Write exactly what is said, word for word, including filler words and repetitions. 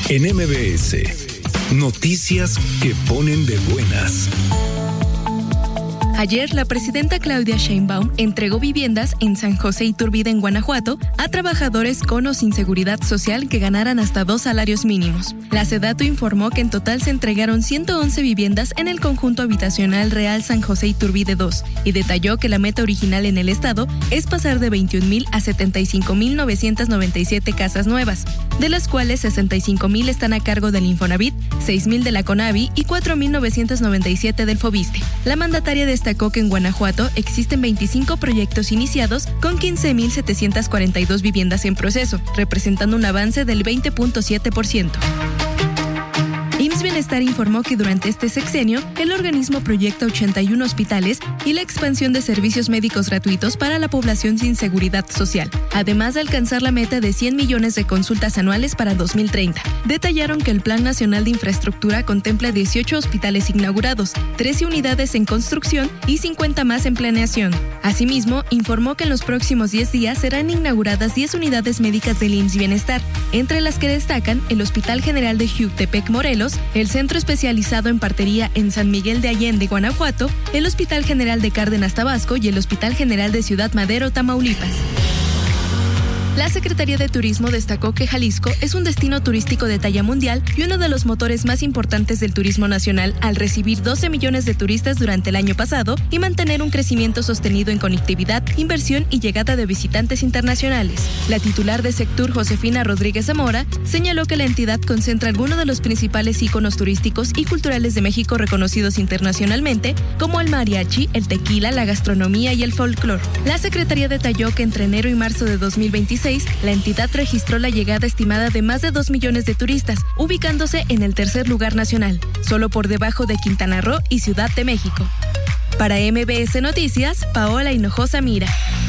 En M B S, noticias que ponen de buenas. Ayer, la presidenta Claudia Sheinbaum entregó viviendas en San José Iturbide, en Guanajuato, a trabajadores con o sin seguridad social que ganaran hasta dos salarios mínimos. La SEDATU informó que en total se entregaron ciento once viviendas en el conjunto habitacional Real San José Iturbide dos y detalló que la meta original en el estado es pasar de veintiún mil a setenta y cinco mil novecientas noventa y siete casas nuevas, de las cuales sesenta y cinco mil están a cargo del Infonavit, seis mil de la CONAVI y cuatro mil novecientos noventa y siete del FOBISTE. La mandataria destacó que en Guanajuato existen veinticinco proyectos iniciados con quince mil setecientas cuarenta y dos viviendas en proceso, representando un avance del veinte punto siete por ciento. I M S S Bienestar informó que durante este sexenio, el organismo proyecta ochenta y uno hospitales y la expansión de servicios médicos gratuitos para la población sin seguridad social, además de alcanzar la meta de cien millones de consultas anuales para dos mil treinta. Detallaron que el Plan Nacional de Infraestructura contempla dieciocho hospitales inaugurados, trece unidades en construcción y cincuenta más en planeación. Asimismo, informó que en los próximos diez días serán inauguradas diez unidades médicas del I M S S Bienestar, entre las que destacan el Hospital General de Jiutepec, Morelos, el Centro Especializado en Partería en San Miguel de Allende, Guanajuato, el Hospital General de Cárdenas, Tabasco y el Hospital General de Ciudad Madero, Tamaulipas. La Secretaría de Turismo destacó que Jalisco es un destino turístico de talla mundial y uno de los motores más importantes del turismo nacional al recibir doce millones de turistas durante el año pasado y mantener un crecimiento sostenido en conectividad, inversión y llegada de visitantes internacionales. La titular de Sectur, Josefina Rodríguez Zamora, señaló que la entidad concentra algunos de los principales íconos turísticos y culturales de México reconocidos internacionalmente, como el mariachi, el tequila, la gastronomía y el folclore. La Secretaría detalló que entre enero y marzo de dos mil veintiséis, la entidad registró la llegada estimada de más de dos millones de turistas, ubicándose en el tercer lugar nacional, solo por debajo de Quintana Roo y Ciudad de México. Para M B S Noticias, Paola Hinojosa Mira.